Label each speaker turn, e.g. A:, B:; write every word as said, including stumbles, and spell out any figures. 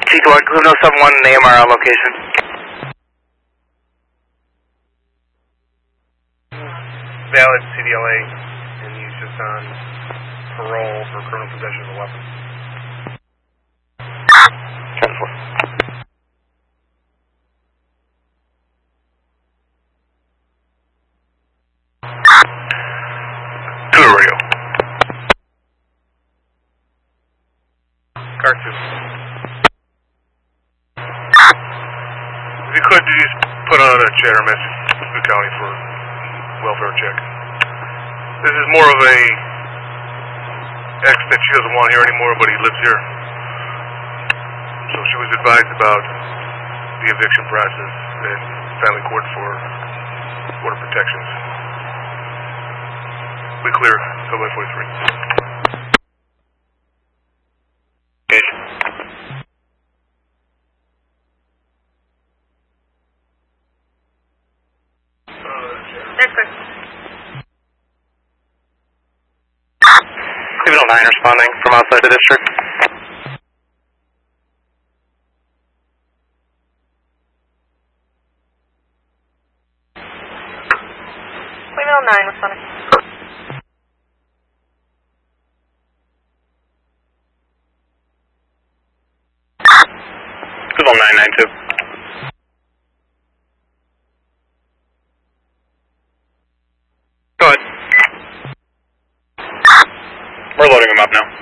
A: T two one, Cluno seven one, name our location.
B: Valid C D L A, and he's just on parole for criminal possession of a weapon.
A: ten four.
B: Clear radio. Car two. If you could, you just put on a chatter message to the county for welfare check. This is more of a ex that she doesn't want here anymore, but he lives here. So she was advised about the eviction process and family court for order protections. We clear, Cobalt forty-three.
C: That's good.
A: Signal nine responding from outside the district.
C: Signal nine responding.
A: Signal nine nine two. Go ahead. We're loading them up now.